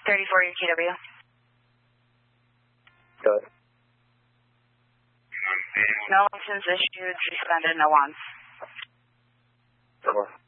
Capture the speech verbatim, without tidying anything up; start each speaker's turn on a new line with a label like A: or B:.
A: thirty-four U Q W.
B: Good.
A: No license issued, suspended, no wants.
B: Four.